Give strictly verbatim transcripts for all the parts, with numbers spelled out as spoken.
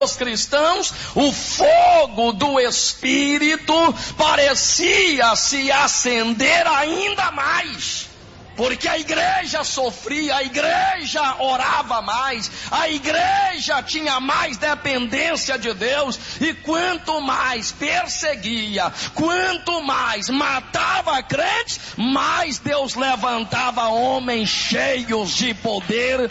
Os cristãos, o fogo do Espírito parecia se acender ainda mais, porque a igreja sofria, a igreja orava mais, a igreja tinha mais dependência de Deus, e quanto mais perseguia, quanto mais matava crentes, mais Deus levantava homens cheios de poder,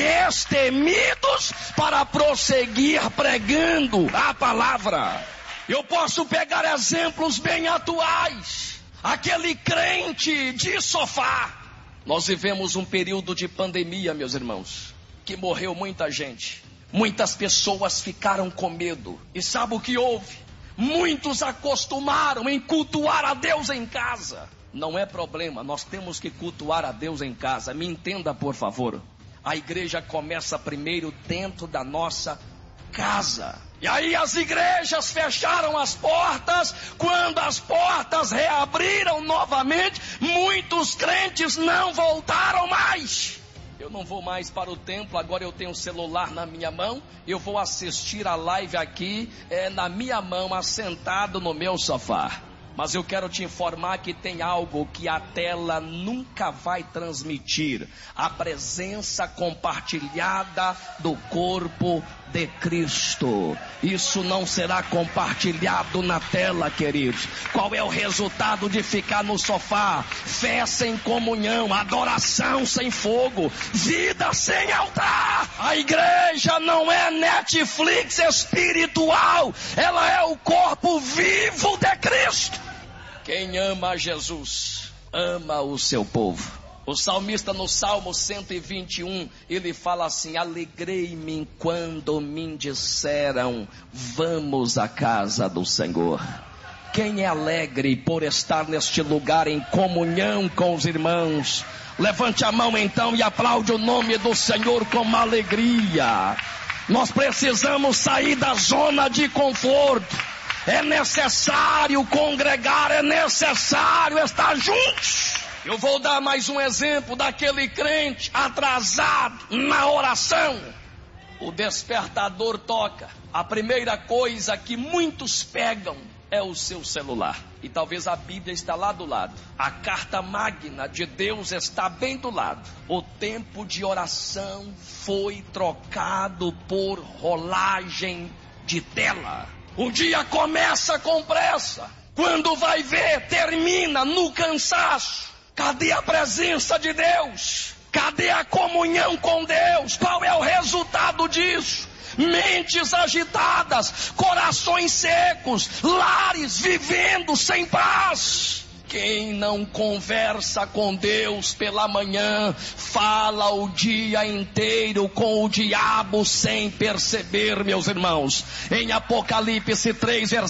destemidos, para prosseguir pregando a palavra. Eu posso pegar exemplos bem atuais. Aquele crente de sofá. Nós vivemos um período de pandemia, meus irmãos, que morreu muita gente. Muitas pessoas ficaram com medo. E sabe o que houve? Muitos acostumaram em cultuar a Deus em casa. Não é problema, nós temos que cultuar a Deus em casa. Me entenda, por favor. A igreja começa primeiro dentro da nossa casa. E aí as igrejas fecharam as portas. Quando as portas reabriram novamente, muitos crentes não voltaram mais. Eu não vou mais para o templo, agora eu tenho o celular na minha mão. Eu vou assistir a live aqui, é, na minha mão, assentado no meu sofá. Mas eu quero te informar que tem algo que a tela nunca vai transmitir: a presença compartilhada do corpo de Cristo. Isso não será compartilhado na tela, queridos. Qual é o resultado de ficar no sofá? Fé sem comunhão, adoração sem fogo, vida sem altar. A igreja não é Netflix espiritual, ela é o corpo vivo de Cristo. Quem ama a Jesus, ama o seu povo. O salmista no Salmo cento e vinte e um, ele fala assim: alegrei-me quando me disseram, vamos à casa do Senhor. Quem é alegre por estar neste lugar em comunhão com os irmãos? Levante a mão então e aplaude o nome do Senhor com alegria. Nós precisamos sair da zona de conforto. É necessário congregar, é necessário estar juntos. Eu vou dar mais um exemplo daquele crente atrasado na oração. O despertador toca. A primeira coisa que muitos pegam é o seu celular. E talvez a Bíblia está lá do lado. A carta magna de Deus está bem do lado. O tempo de oração foi trocado por rolagem de tela. O dia começa com pressa. Quando vai ver, termina no cansaço. Cadê a presença de Deus? Cadê a comunhão com Deus? Qual é o resultado disso? Mentes agitadas, corações secos, lares vivendo sem paz. Quem não conversa com Deus pela manhã, fala o dia inteiro com o diabo sem perceber, meus irmãos. Em Apocalipse três, versículo